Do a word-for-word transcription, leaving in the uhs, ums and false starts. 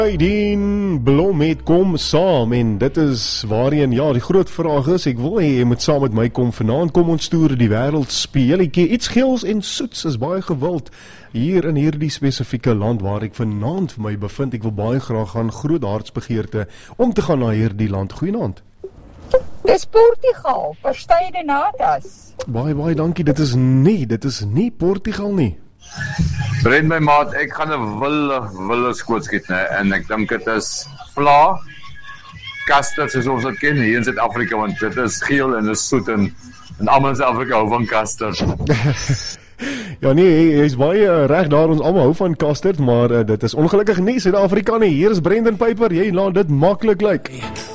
Aydin Blom het kom saam en dit is waarheen, ja, die groot vraag is, ek wil hê jy moet saam met my kom vanaand, kom ons toer die wêreld speletjie, iets geels en soets is baie gewild hier in hierdie spesifieke land waar ek vanaand vir my bevind. Ek wil baie graag gaan, groot hartsbegeerte om te gaan na hierdie land. Goeienaand. Dis Portugal, Pasteide Natas. Baie baie dankie, dit is nie, dit is nie Portugal nie. Brent my maat, ek gaan 'n wille wille skoot skiet, né? En ek dink dit is vla kasters soos ons dit ken hier in Suid-Afrika, want dit is geel en is soet en en almal in Suid-Afrika hou van kasters. Ja nee, hy is baie reg daar, ons almal hou van kasters, maar uh, dit is ongelukkig nie Suid-Afrika nie. Hier is Brendan Piper, jy laat dit maklik lyk.